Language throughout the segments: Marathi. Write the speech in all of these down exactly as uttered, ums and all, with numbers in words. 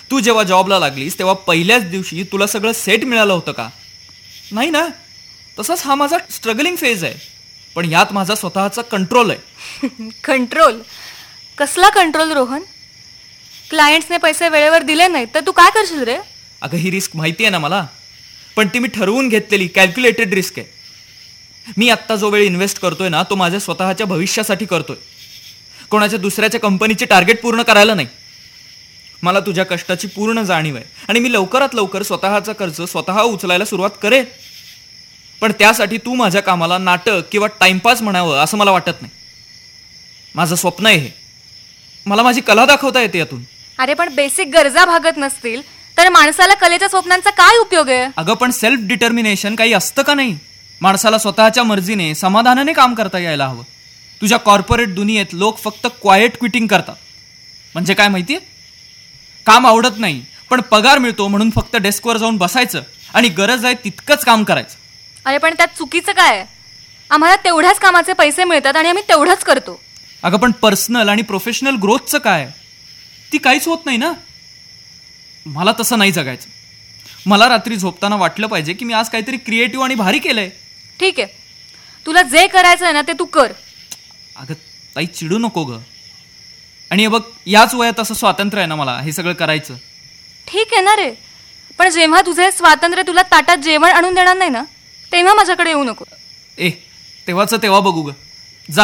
तू जेव्हा जॉबला लागलीस तेव्हा पहिल्याच दिवशी तुला सगळं सेट मिळालं होतं का? नाही ना. तसाच हा माझा स्ट्रगलिंग फेज आहे, पण यात माझा स्वतःचा कंट्रोल आहे. कंट्रोल? कसला कंट्रोल रोहन? क्लायंट्सने पैसे वेळेवर दिले नाहीत तर तू काय करशील रे? अगं ही रिस्क माहिती आहे ना मला, पण ती मी ठरवून घेतलेली कॅल्क्युलेटेड रिस्क आहे. मी आत्ता जो वेळ इन्व्हेस्ट करतोय ना तो माझ्या स्वतःच्या भविष्यासाठी करतोय, कोणाच्या दुसऱ्याच्या कंपनीचे टार्गेट पूर्ण करायला नाही. मला तुझ्या कष्टाची पूर्ण जाणीव आहे आणि मी लवकरात लवकर स्वतःचा खर्च स्वतः उचलायला सुरुवात करेन. पण त्यासाठी तू माझ्या कामाला नाटक किंवा टाइमपास म्हणावं असं मला वाटत नाही. माझं स्वप्न आहे हे. मला माझी कला दाखवता येते यातून. अरे पण बेसिक गरजा भागत नसतील तर माणसाला कलेच्या स्वप्नांचा काय उपयोग आहे? अगं पण सेल्फ डिटर्मिनेशन काही असतं का नाही? माणसाला स्वतःच्या मर्जीने समाधानाने काम करता यायला हवं. तुझ्या कॉर्पोरेट दुनियेत लोक फक्त क्वायट क्विटिंग करतात. म्हणजे काय माहितीये? काम आवडत नाही पण पगार मिळतो म्हणून फक्त डेस्कवर जाऊन बसायचं आणि गरज आहे तितकंच काम करायचं. अरे पण त्यात चुकीचं काय आहे? आम्हाला तेवढ्याच कामाचे पैसे मिळतात आणि आम्ही तेवढंच करतो. अगं पण पर्सनल आणि प्रोफेशनल ग्रोथचं काय? ती काहीच होत नाही ना. मला तसं नाही जगायचं. मला रात्री झोपताना वाटलं पाहिजे की मी आज काहीतरी क्रिएटिव्ह आणि भारी केलंय. ठीक आहे, तुला जे करायचं आहे ना ते तू कर. अगं ताई चिडू नको ग. आणि हे बघ, याच वयात असं स्वातंत्र्य आहे ना मला हे सगळं करायचं. ठीक आहे ना रे, पण जेव्हा तुझे स्वातंत्र्य तुला ताटात जेवण आणून देणार नाही ना तेव्हा माझ्याकडे येऊ नको. ए तेव्हाच तेव्हा बघू ग. जा.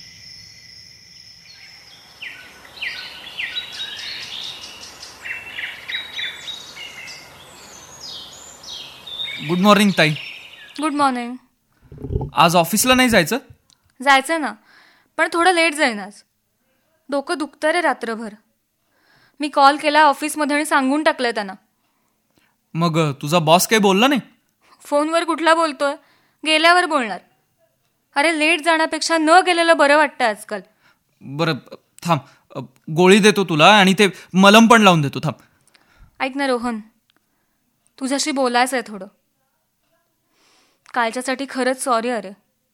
गुड मॉर्निंग ताई. Good morning. आज ऑफिसला नाही जायचं? जायचं ना, पण थोडं लेट जाईन आज. डोकं दुखतं रे रात्रभर. मी कॉल केला ऑफिसमध्ये आणि सांगून टाकलंय त्यांना. मग तुझा बॉस काही बोलला नाही? फोनवर कुठला बोलतोय, गेल्यावर बोलणार. अरे लेट जाण्यापेक्षा न गेलेलं बरं वाटतं आजकाल. बरं थांब, गोळी देतो तुला आणि ते मलम पण लावून देतो. थांब. ऐक ना रोहन, तुझ्याशी बोलायचं आहे थोडं. कालच्यासाठी खरंच सॉरी. अरे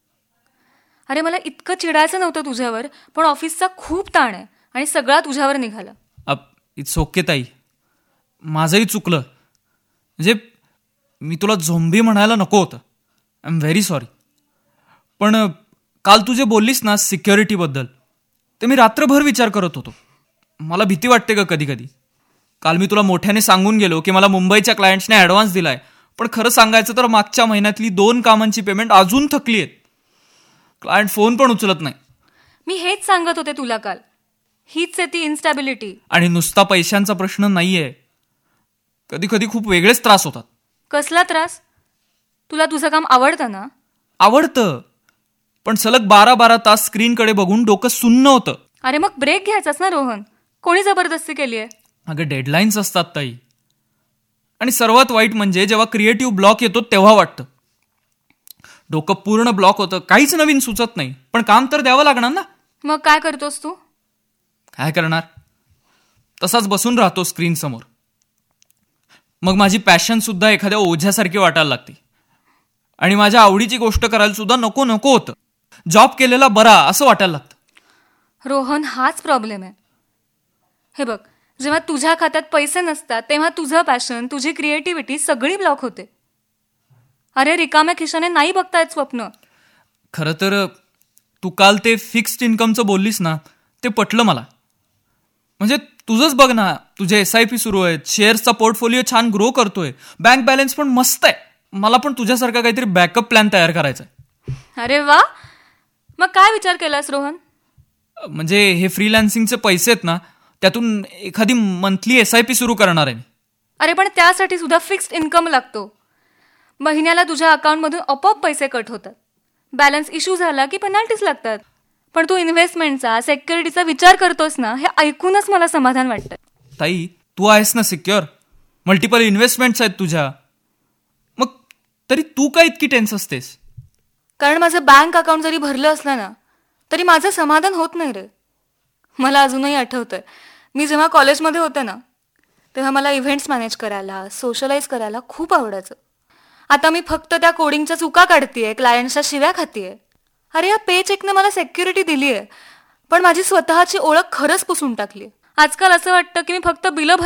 अरे मला इतकं चिडायचं नव्हतं तुझ्यावर, पण ऑफिसचा खूप ताण आहे आणि सगळा तुझ्यावर निघाला. अब इट्स ओके ताई, माझंही चुकलं. म्हणजे मी तुला झोंबी म्हणायला नको होतं. I am very sorry. पण काल तू जे बोललीस ना सिक्युरिटीबद्दल, ते मी रात्रभर विचार करत होतो. मला भीती वाटते का कधी कधी. काल मी तुला मोठ्याने सांगून गेलो की मला मुंबईच्या क्लायंट्सने ॲडव्हान्स दिलाय, पण खरं सांगायचं तर मागच्या महिन्यातली दोन कामांची पेमेंट अजून थकली आहेत. क्लायंट फोन पण उचलत नाही. मी हेच सांगत होते तुला काल. हीच आहे ती इन्स्टॅबिलिटी. आणि नुसता पैशांचा प्रश्न नाहीये, कधी कधी खूप वेगळेच त्रास होतात. कसला त्रास? तुला तुझं काम आवडतं ना? आवडतं, पण सलग बारा बारा तास स्क्रीनकडे बघून डोकं सुन्न होतं. अरे मग ब्रेक घ्यायचाच ना रोहन. कोणी जबरदस्ती केली आहे? अगं डेडलाईन्स असतात ताई. आणि सर्वात वाईट म्हणजे जेव्हा क्रिएटिव्ह ब्लॉक येतो तेव्हा वाटतं. डोकं पूर्ण ब्लॉक होतं, काहीच नवीन सुचत नाही, पण काम तर द्यावं लागणार ना. मग काय करतोस तू? काय करणार, तसाच बसून राहतो स्क्रीन समोर. मग माझी पॅशन सुद्धा एखाद्या ओझ्यासारखी वाटायला लागते आणि माझ्या आवडीची गोष्ट करायला सुद्धा नको नको होतं. जॉब केलेला बरा असं वाटायला लागतं. रोहन, हाच प्रॉब्लेम आहे. हे बघ, जेव्हा तुझ्या खात्यात पैसे नसतात तेव्हा तुझं पॅशन, तुझी क्रिएटिव्हिटी सगळी ब्लॉक होते. अरे रिकाम्या खिशाने नाही बघतायत स्वप्न. खरं तर तू काल ते फिक्स्ड इन्कमचं बोललीस ना, ते पटलं मला. म्हणजे तुझंच बघ ना, तुझे एस आय पी सुरू आहेत, शेअर्सचा पोर्टफोलिओ छान ग्रो करतोय, बँक बॅलन्स पण मस्त आहे. मला पण तुझ्यासारखा काहीतरी बॅकअप प्लॅन तयार करायचा आहे. अरे वा, मग काय विचार केलास रोहन? म्हणजे हे फ्रीलान्सिंगचे पैसे आहेत ना, त्यातून एखादी मंथली एस आय पी सुरू करणार आहे. अरे पण त्यासाठी सुद्धा फिक्स्ड इन्कम लागतो. महिन्याला तुझ्या अकाउंटमधून आपोआप पैसे कट होतात. बॅलन्स इश्यू झाला की पेनल्टीज लागतात. पण तू इन्व्हेस्टमेंटचा, सिक्युरिटीचा विचार करतोस ना, हे ऐकूनच मला समाधान वाटतं. ताई तू आहेस ना सिक्युअर, मल्टिपल इन्व्हेस्टमेंट्स आहेत तुझ्या, मग तरी तू काय इतकी टेन्स असतेस? कारण माझं बँक अकाउंट जरी भरलं असलं ना तरी माझं समाधान होत नाही रे. मला अजूनही आठवतंय, मी जेव्हा कॉलेजमध्ये होते ना तेव्हा मला इव्हेंट्स मॅनेज करायला, सोशलाइज करायला खूप आवडायचं. आता मी फक्त त्या कोडिंगच्या चुका काढतीये, क्लायंटच्या शिव्या खातीये. अरे या पे चेकने मला सिक्युरिटी दिली आहे, पण माझी स्वतःची ओळख खरंच पुसून टाकली. आजकाल असं वाटतं की मी फक्त बिलं